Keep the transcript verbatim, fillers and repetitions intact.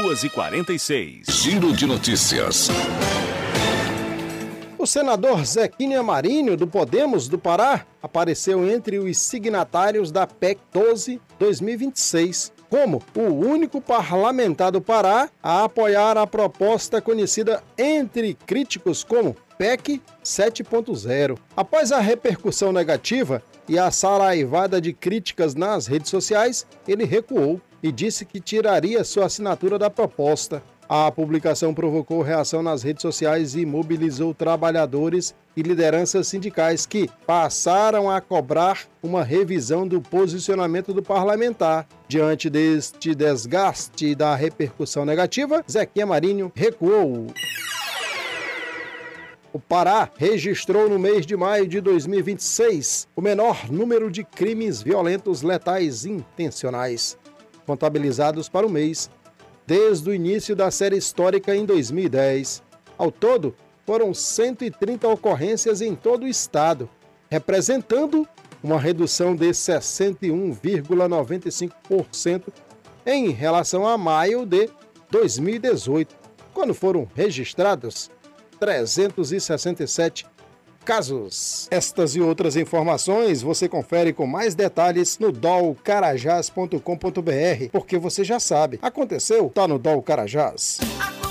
duas e quarenta e seis. Giro de notícias. O senador Zequinha Marinho, do Podemos do Pará, apareceu entre os signatários da P E C doze dois mil e vinte e seis, como o único parlamentar do Pará a apoiar a proposta conhecida entre críticos como P E C sete ponto zero. Após a repercussão negativa e a saraivada de críticas nas redes sociais, ele recuou e disse que tiraria sua assinatura da proposta. A publicação provocou reação nas redes sociais e mobilizou trabalhadores e lideranças sindicais que passaram a cobrar uma revisão do posicionamento do parlamentar. Diante deste desgaste da repercussão negativa, Zequinha Marinho recuou. O Pará registrou no mês de maio de dois mil e vinte e seis o menor número de crimes violentos letais intencionais contabilizados para o mês desde o início da série histórica em dois mil e dez. Ao todo, foram cento e trinta ocorrências em todo o estado, representando uma redução de sessenta e um vírgula noventa e cinco por cento em relação a maio de dois mil e dezoito, quando foram registrados trezentos e sessenta e sete casos. Estas e outras informações você confere com mais detalhes no dol carajás ponto com ponto br, porque você já sabe, aconteceu, tá no Dol Carajás.